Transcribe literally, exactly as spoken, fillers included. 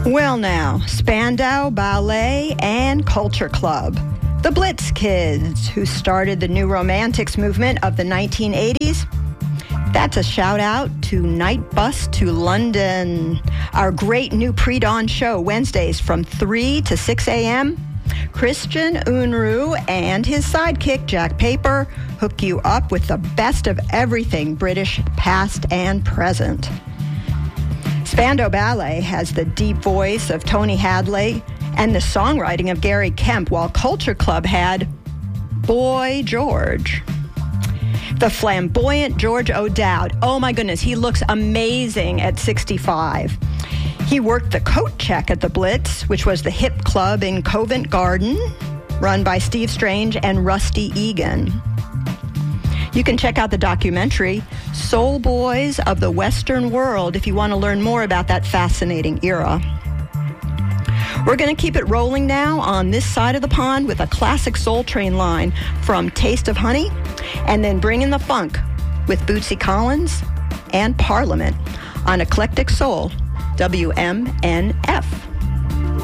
Well now, Spandau Ballet and Culture Club. The Blitz Kids, who started the New Romantics movement of the nineteen eighties. That's a shout out to Night Bus to London, our great new pre-dawn show, Wednesdays from three to six a.m. Christian Unruh and his sidekick, Jack Paper, hook you up with the best of everything British past and present. Spandau Ballet has the deep voice of Tony Hadley and the songwriting of Gary Kemp, while Culture Club had Boy George. The flamboyant George O'Dowd. Oh my goodness, he looks amazing at sixty-five. He worked the coat check at the Blitz, which was the hip club in Covent Garden, run by Steve Strange and Rusty Egan. You can check out the documentary, Soul Boys of the Western World, if you want to learn more about that fascinating era. We're going to keep it rolling now on this side of the pond with a classic Soul Train line from Taste of Honey, and then bring in the funk with Bootsy Collins and Parliament on Eclectic Soul, W M N F.